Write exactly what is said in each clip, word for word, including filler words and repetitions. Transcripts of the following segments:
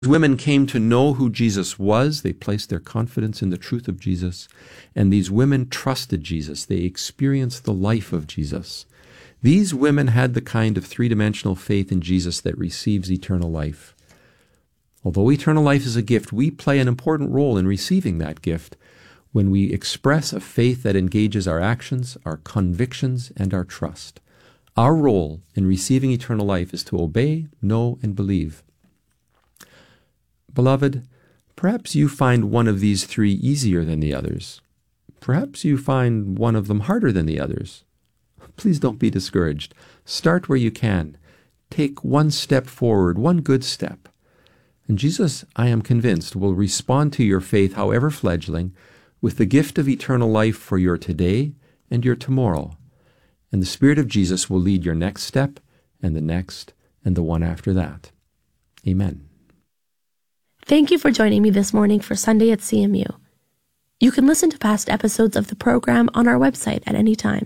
women came to know who Jesus was. They placed their confidence in the truth of Jesus. And these women trusted Jesus. They experienced the life of Jesus. These women had the kind of three-dimensional faith in Jesus that receives eternal life. Although eternal life is a gift, we play an important role in receiving that gift when we express a faith that engages our actions, our convictions, and our trust. Our role in receiving eternal life is to obey, know, and believe. Beloved, perhaps you find one of these three easier than the others. Perhaps you find one of them harder than the others. Please don't be discouraged. Start where you can. Take one step forward, one good step. And Jesus, I am convinced, will respond to your faith, however fledgling, with the gift of eternal life for your today and your tomorrow. And the Spirit of Jesus will lead your next step, and the next, and the one after that. Amen. Thank you for joining me this morning for Sunday at C M U. You can listen to past episodes of the program on our website at any time.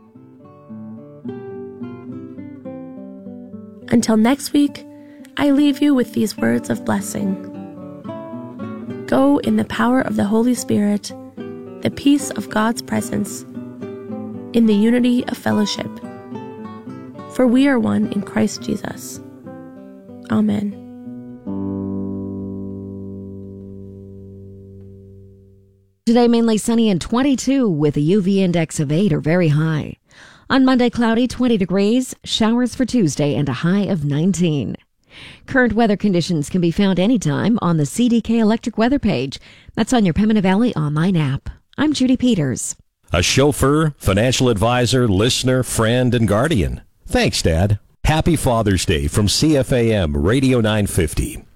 Until next week, I leave you with these words of blessing. Go in the power of the Holy Spirit, the peace of God's presence, in the unity of fellowship. For we are one in Christ Jesus. Amen. Today, mainly sunny and twenty-two with a U V index of eight or very high. On Monday, cloudy, twenty degrees, showers for Tuesday, and a high of nineteen. Current weather conditions can be found anytime on the C D K Electric Weather page. That's on your Pembina Valley online app. I'm Judy Peters. A chauffeur, financial advisor, listener, friend, and guardian. Thanks, Dad. Happy Father's Day from C F A M Radio nine fifty.